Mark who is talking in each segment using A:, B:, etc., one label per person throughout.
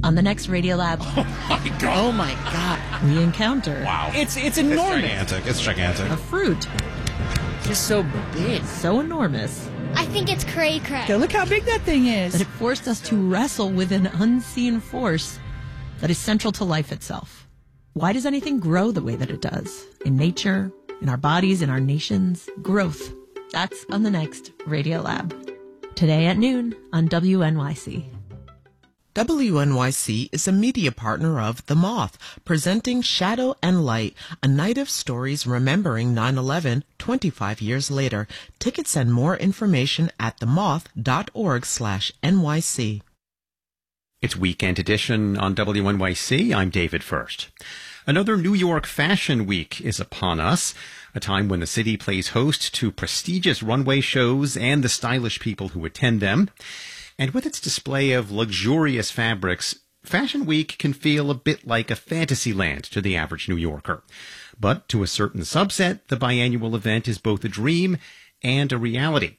A: on the next Radiolab.
B: Oh my God.
A: We encounter...
C: Wow.
B: It's enormous.
C: It's gigantic.
A: A fruit.
B: Just so big.
A: So enormous.
D: I think it's cray-cray.
B: Okay, look how big that thing is.
A: That it forced us to wrestle with an unseen force that is central to life itself. Why does anything grow the way that it does? In nature, in our bodies, in our nations, growth. That's on the next Radiolab. Today at noon on WNYC.
E: WNYC is a media partner of The Moth, presenting Shadow and Light, a night of stories remembering 9/11 25 years later. Tickets and more information at themoth.org/NYC.
F: It's Weekend Edition on WNYC. I'm David First. Another New York Fashion Week is upon us, a time when the city plays host to prestigious runway shows and the stylish people who attend them. And with its display of luxurious fabrics, Fashion Week can feel a bit like a fantasy land to the average New Yorker. But to a certain subset, the biannual event is both a dream and a reality.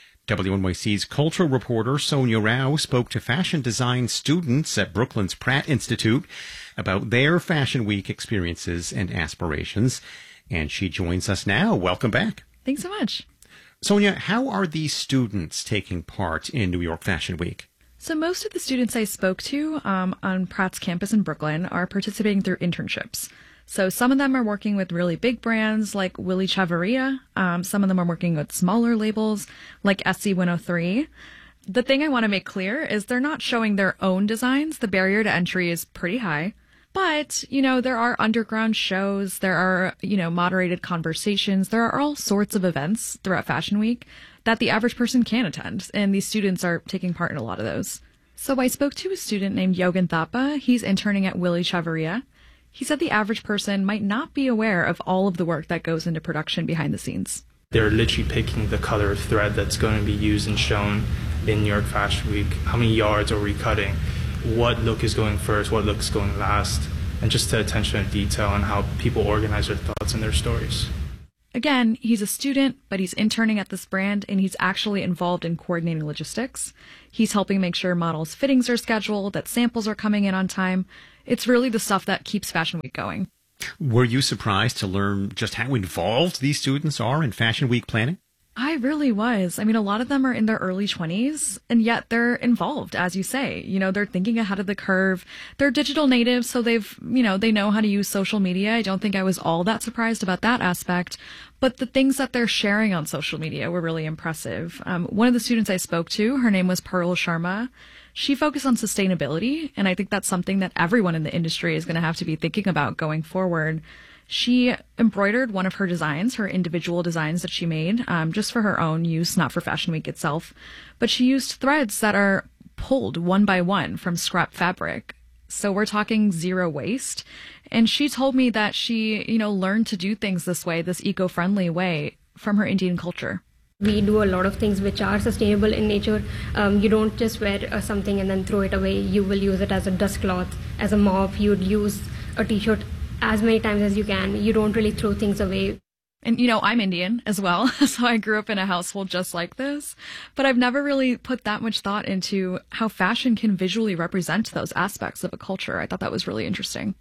F: WNYC's cultural reporter Sonia Rao spoke to fashion design students at Brooklyn's Pratt Institute about their Fashion Week experiences and aspirations. And she joins us now. Welcome back.
G: Thanks so much.
F: Sonia, how are these students taking part in New York Fashion Week?
G: So most of the students I spoke to on Pratt's campus in Brooklyn are participating through internships. So some of them are working with really big brands like Willy Chavarria. Some of them are working with smaller labels like SC103. The thing I want to make clear is they're not showing their own designs. The barrier to entry is pretty high. But, there are underground shows, there are, moderated conversations, there are all sorts of events throughout Fashion Week that the average person can attend, and these students are taking part in a lot of those. So I spoke to a student named Yogan Thapa. He's interning at Willy Chavarria. He said the average person might not be aware of all of the work that goes into production behind the scenes.
H: They're literally picking the color of thread that's going to be used and shown in New York Fashion Week. How many yards are we cutting? What look is going first, what look is going last, and just the attention to detail on how people organize their thoughts and their stories.
G: Again, he's a student, but he's interning at this brand, and he's actually involved in coordinating logistics. He's helping make sure models' fittings are scheduled, that samples are coming in on time. It's really the stuff that keeps Fashion Week going.
F: Were you surprised to learn just how involved these students are in Fashion Week planning?
G: I really was. I mean, a lot of them are in their early 20s, and yet they're involved, as you say. They're thinking ahead of the curve. They're digital natives, so they know how to use social media. I don't think I was all that surprised about that aspect, but the things that they're sharing on social media were really impressive. One of the students I spoke to, her name was Pearl Sharma. She focused on sustainability, and I think that's something that everyone in the industry is going to have to be thinking about going forward. She embroidered one of her designs, her individual designs that she made, just for her own use, not for Fashion Week itself. But she used threads that are pulled one by one from scrap fabric. So we're talking zero waste. And she told me that she, learned to do things this way, this eco-friendly way, from her Indian culture.
I: We do a lot of things which are sustainable in nature. You don't just wear something and then throw it away. You will use it as a dust cloth, as a mop. You'd use a t-shirt as many times as you can. You don't really throw things away.
G: And, I'm Indian as well, so I grew up in a household just like this. But I've never really put that much thought into how fashion can visually represent those aspects of a culture. I thought that was really interesting.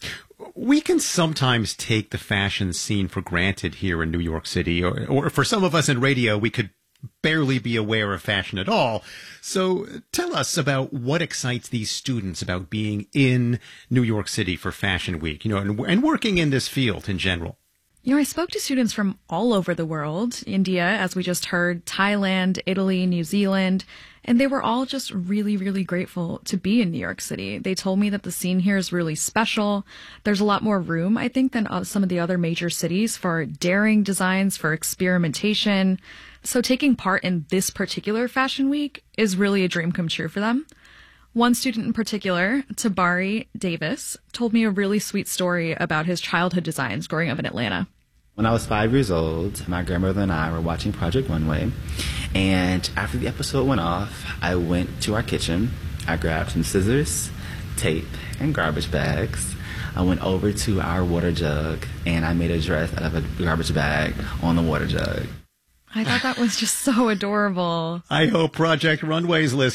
F: We can sometimes take the fashion scene for granted here in New York City, or for some of us in radio, we could barely be aware of fashion at all. So tell us about what excites these students about being in New York City for Fashion Week, and working in this field in general.
G: I spoke to students from all over the world, India, as we just heard, Thailand, Italy, New Zealand, and they were all just really, really grateful to be in New York City. They told me that the scene here is really special. There's a lot more room, I think, than some of the other major cities for daring designs, for experimentation. So taking part in this particular Fashion Week is really a dream come true for them. One student in particular, Tabari Davis, told me a really sweet story about his childhood designs growing up in Atlanta.
J: When I was 5 years old, my grandmother and I were watching Project Runway, and after the episode went off, I went to our kitchen. I grabbed some scissors, tape, and garbage bags. I went over to our water jug, and I made a dress out of a garbage bag on the water jug.
G: I thought that was just so adorable.
F: I hope Project Runway's listening.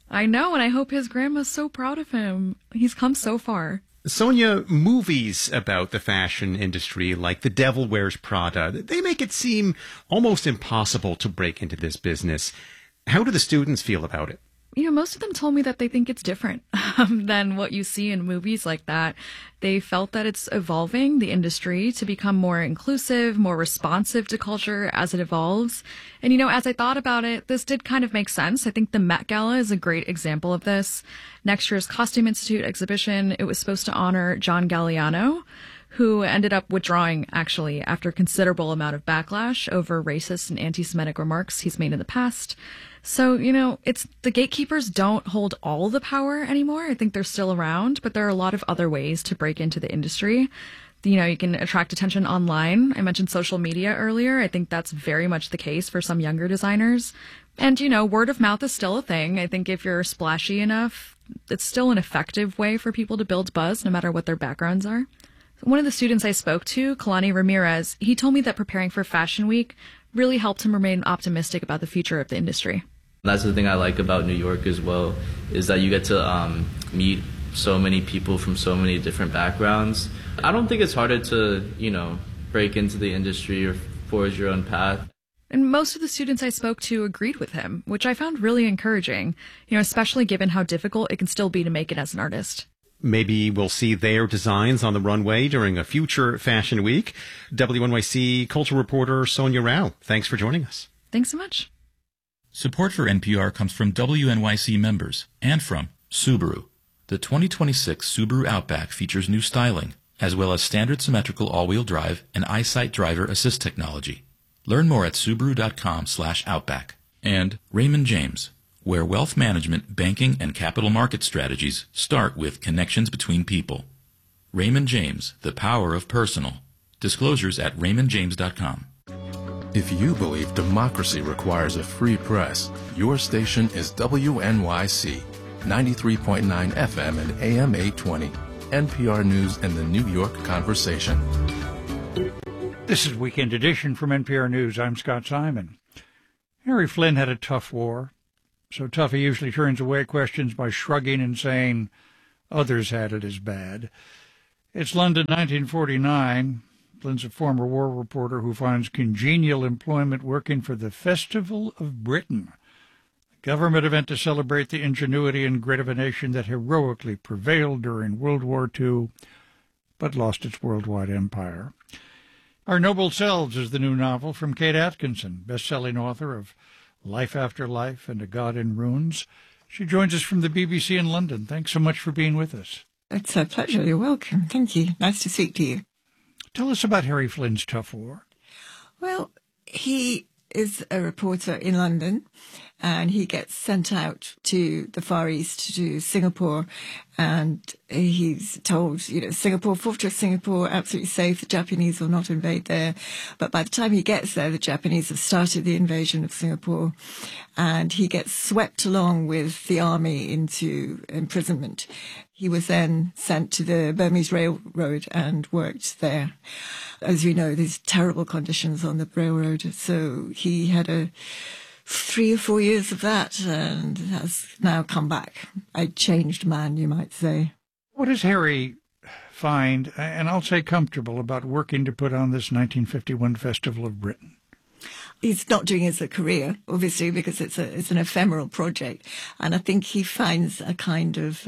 G: I know, and I hope his grandma's so proud of him. He's come so far.
F: Sonia, movies about the fashion industry, like The Devil Wears Prada, they make it seem almost impossible to break into this business. How do the students feel about it?
G: You know, most of them told me that they think it's different than what you see in movies like that. They felt that it's evolving the industry to become more inclusive, more responsive to culture as it evolves. And, you know, as I thought about it, this did kind of make sense. I think the Met Gala is a great example of this. Next year's Costume Institute exhibition, it was supposed to honor John Galliano, who ended up withdrawing, actually, after a considerable amount of backlash over racist and anti-Semitic remarks he's made in the past. So, you know, it's the gatekeepers don't hold all the power anymore. I think they're still around, but there are a lot of other ways to break into the industry. You know, you can attract attention online. I mentioned social media earlier. I think that's very much the case for some younger designers. And, you know, word of mouth is still a thing. I think if you're splashy enough, it's still an effective way for people to build buzz, no matter what their backgrounds are. One of the students I spoke to, Kalani Ramirez, he told me that preparing for Fashion Week really helped him remain optimistic about the future of the industry.
C: That's the thing I like about New York as well, is that you get to meet so many people from so many different backgrounds. I don't think it's harder to, you know, break into the industry or forge your own path.
G: And most of the students I spoke to agreed with him, which I found really encouraging, you know, especially given how difficult it can still be to make it as an artist.
F: Maybe we'll see their designs on the runway during a future Fashion Week. WNYC culture reporter Sonia Rao, thanks for joining us.
G: Thanks so much.
D: Support for NPR comes from WNYC members and from Subaru. The 2026 Subaru Outback features new styling, as well as standard symmetrical all-wheel drive and EyeSight driver assist technology. Learn more at Subaru.com/Outback. And Raymond James, where wealth management, banking, and capital market strategies start with connections between people. Raymond James, the power of personal. Disclosures at raymondjames.com.
K: If you believe democracy requires a free press, your station is WNYC, 93.9 FM and AM 820, NPR News and the New York Conversation.
L: This is Weekend Edition from NPR News. I'm Scott Simon. Harry Flynn had a tough war. So tough he usually turns away questions by shrugging and saying, others had it as bad. It's London, 1949. Flynn's a former war reporter who finds congenial employment working for the Festival of Britain, a government event to celebrate the ingenuity and grit of a nation that heroically prevailed during World War II, but lost its worldwide empire. Our Noble Selves is the new novel from Kate Atkinson, best-selling author of Life After Life and A God in Ruins. She joins us from the BBC in London. Thanks so much for being with us.
M: It's a pleasure. You're welcome. Thank you. Nice to speak to you.
L: Tell us about Harry Flynn's tough war.
M: Well, he is a reporter in London, and he gets sent out to the Far East, to Singapore, and he's told, you know, Singapore, Fortress Singapore, absolutely safe, the Japanese will not invade there. But by the time he gets there, the Japanese have started the invasion of Singapore, and he gets swept along with the army into imprisonment. He was then sent to the Burmese Railroad and worked there. As we know, there's terrible conditions on the railroad, so he had 3 or 4 years of that and has now come back. A changed man, you might say.
L: What does Harry find, and I'll say comfortable, about working to put on this 1951 Festival of Britain?
M: He's not doing it as a career, obviously, because it's an ephemeral project. And I think he finds a kind of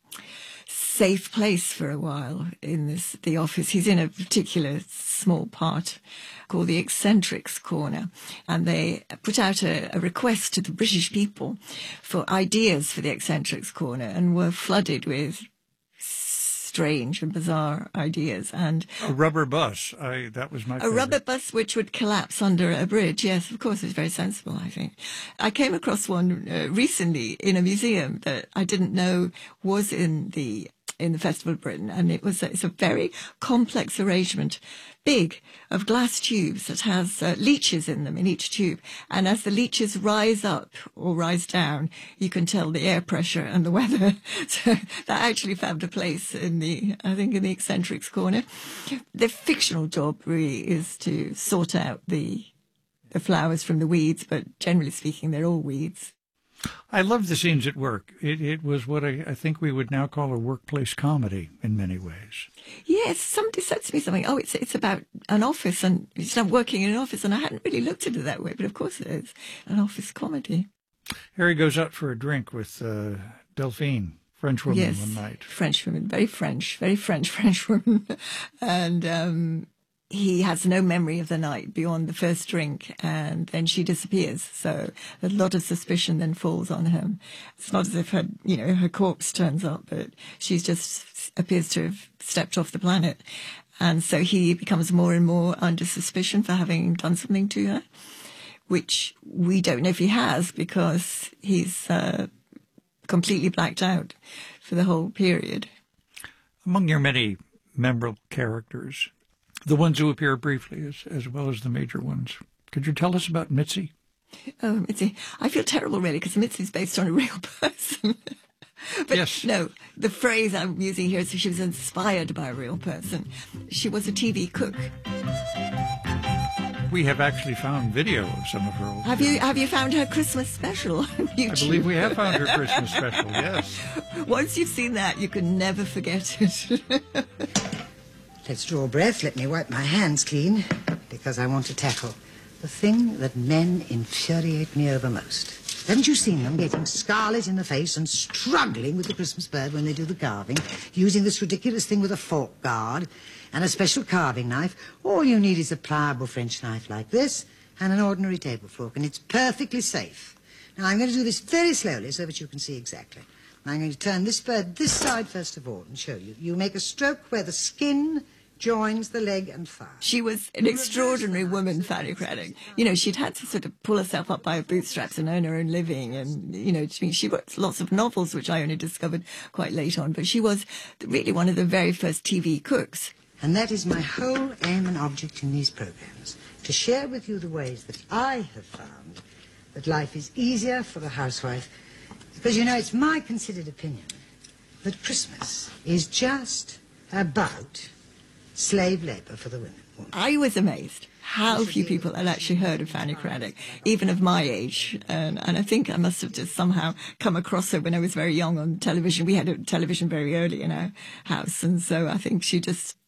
M: safe place for a while in the office. He's in a particular small part called the Eccentrics Corner, and they put out a request to the British people for ideas for the Eccentrics Corner, and were flooded with strange and bizarre ideas. And
L: a rubber bus, that was my favorite.
M: A rubber bus which would collapse under a bridge. Yes, of course, it's very sensible, I think. I came across one recently in a museum that I didn't know was in the Festival of Britain, and it's a very complex arrangement, big, of glass tubes that has leeches in them in each tube, and as the leeches rise up or rise down, you can tell the air pressure and the weather. So that actually found a place in the Eccentrics Corner. The fictional job really is to sort out the flowers from the weeds, but generally speaking, they're all weeds.
L: I love the scenes at work. It was what I think we would now call a workplace comedy in many ways.
M: Yes, somebody said to me something, oh, it's about an office and it's not working in an office, and I hadn't really looked at it that way, but of course it is an office comedy.
L: Harry goes out for a drink with Delphine, French woman,
M: yes,
L: one night.
M: French woman, very French woman. And he has no memory of the night beyond the first drink, and then she disappears. So a lot of suspicion then falls on him. It's not as if her corpse turns up, but she just appears to have stepped off the planet. And so he becomes more and more under suspicion for having done something to her, which we don't know if he has, because he's completely blacked out for the whole period.
L: Among your many memorable characters, the ones who appear briefly as well as the major ones, could you tell us about Mitzi?
M: Oh, Mitzi. I feel terrible, really, because Mitzi's based on a real person. But
L: yes.
M: No, the phrase I'm using here is she was inspired by a real person. She was a TV cook.
L: We have actually found video of some of her old
M: Have you found her Christmas special on YouTube?
L: I believe we have found her Christmas special, yes.
M: Once you've seen that, you can never forget it.
N: Let's draw breath. Let me wipe my hands clean, because I want to tackle the thing that men infuriate me over most. Haven't you seen them getting scarlet in the face and struggling with the Christmas bird when they do the carving, using this ridiculous thing with a fork guard and a special carving knife? All you need is a pliable French knife like this and an ordinary table fork, and it's perfectly safe. Now, I'm going to do this very slowly so that you can see exactly. I'm going to turn this bird this side first of all and show you. You make a stroke where the skin joins the leg and thigh.
M: She was an extraordinary woman, Fanny Craddock. She'd had to sort of pull herself up by her bootstraps and earn her own living. And, she wrote lots of novels, which I only discovered quite late on. But she was really one of the very first TV cooks.
N: And that is my whole aim and object in these programs, to share with you the ways that I have found that life is easier for a housewife. Because, it's my considered opinion that Christmas is just about slave labour for the women.
M: I was amazed how few people had actually heard of Fanny Craddock, even of my age. And I think I must have just somehow come across her when I was very young on television. We had a television very early in our house, and so I think she just